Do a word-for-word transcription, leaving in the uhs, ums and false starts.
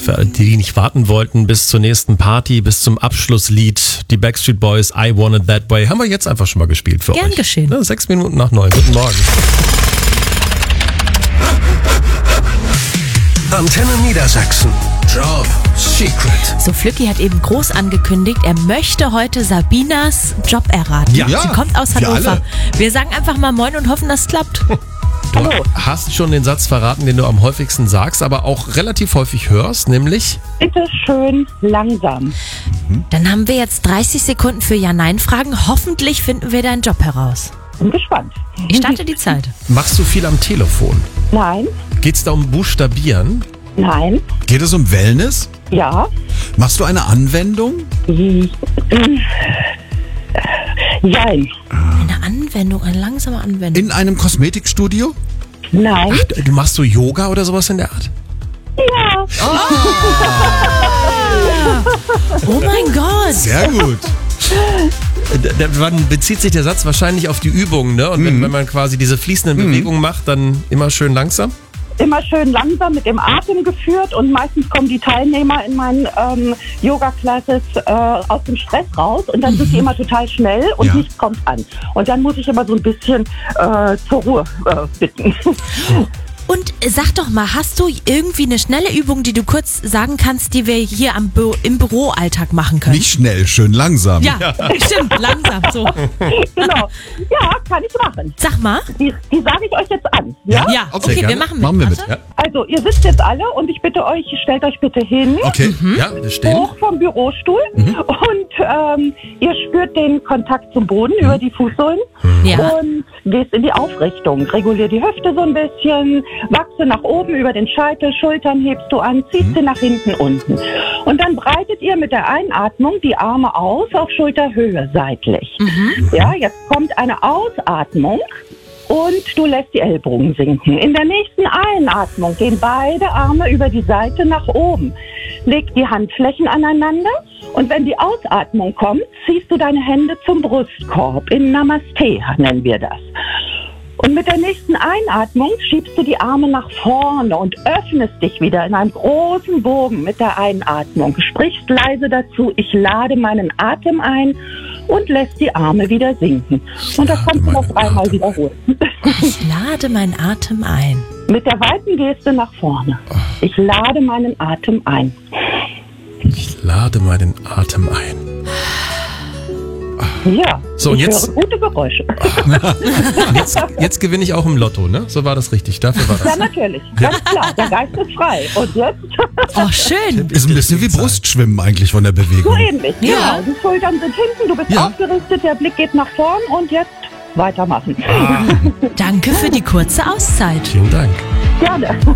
für alle, die nicht warten wollten, bis zur nächsten Party, bis zum Abschlusslied, die Backstreet Boys, I Want It That Way, haben wir jetzt einfach schon mal gespielt für Gern euch. geschehen. Ja, sechs Minuten nach neun. Guten Morgen. Antenne Niedersachsen. Job Secret. So, Flücki hat eben groß angekündigt, er möchte heute Sabinas Job erraten. Ja. Sie kommt aus wir Hannover. alle. Wir sagen einfach mal Moin und hoffen, das klappt. Du hast schon den Satz verraten, den du am häufigsten sagst, aber auch relativ häufig hörst, nämlich... Bitte schön langsam. Dann haben wir jetzt dreißig Sekunden für Ja-Nein-Fragen. Hoffentlich finden wir deinen Job heraus. Bin gespannt. Ich starte die Zeit. Machst du viel am Telefon? Nein, Geht's da um Buchstabieren? nein, Geht es um Wellness? ja, Machst du eine Anwendung? jein, Eine Anwendung, eine langsame Anwendung. In einem Kosmetikstudio? nein, Ach, du machst so Yoga oder sowas in der Art? ja, Oh mein Gott. Sehr gut. D- d- Wann bezieht sich der Satz wahrscheinlich auf die Übungen, ne? Und wenn, wenn man quasi diese fließenden Bewegungen macht, dann immer schön langsam? immer schön langsam mit dem Atem geführt und meistens kommen die Teilnehmer in meinen ähm, Yoga-Classes äh, aus dem Stress raus und dann sind sie immer total schnell und Ja. nichts kommt an. Und dann muss ich immer so ein bisschen äh, zur Ruhe äh, bitten. Und sag doch mal, hast du irgendwie eine schnelle Übung, die du kurz sagen kannst, die wir hier am Bü- im Büroalltag machen können? Nicht schnell, schön langsam. Ja, stimmt, langsam so. Genau. Ja, kann ich machen. Sag mal. Die, die sage ich euch jetzt an. Ja? Ja, Okay, okay, wir gerne. machen mit. Machen wir mit. Warte. Ja. Also, ihr sitzt jetzt alle und ich bitte euch, stellt euch bitte hin. Okay. Ja, wir stehen. Hoch vom Bürostuhl und ähm, ihr spürt den Kontakt zum Boden über die Fußsohlen Ja. und gehst in die Aufrichtung. Regulier die Hüfte so ein bisschen, wachse nach oben über den Scheitel, Schultern hebst du an, ziehst sie nach hinten unten. Und dann breitet ihr mit der Einatmung die Arme aus auf Schulterhöhe seitlich. Ja, jetzt kommt eine Ausatmung. Und du lässt die Ellbogen sinken. In der nächsten Einatmung gehen beide Arme über die Seite nach oben. Leg die Handflächen aneinander und wenn die Ausatmung kommt, ziehst du deine Hände zum Brustkorb. In Namaste nennen wir das. Und mit der nächsten Einatmung schiebst du die Arme nach vorne und öffnest dich wieder in einem großen Bogen mit der Einatmung. Sprichst leise dazu, ich lade meinen Atem ein und lässt die Arme wieder sinken. Und das kannst du noch dreimal wiederholen. Ich lade meinen Atem ein. Mit der weiten Geste nach vorne. Ich lade meinen Atem ein. Ich lade meinen Atem ein. Ja, So, und ich jetzt- höre gute Geräusche. Und jetzt, jetzt gewinne ich auch im Lotto, ne? So war das richtig. Dafür war Ja, das. natürlich. Ganz klar. Der Geist ist frei. Und jetzt Oh, schön. Ist ein bisschen wie Brustschwimmen eigentlich von der so Bewegung. ähnlich. Ja. Genau. Die Schultern sind hinten, du bist Ja. aufgerichtet, der Blick geht nach vorn und jetzt weitermachen. Danke für die kurze Auszeit. Vielen Dank. Gerne.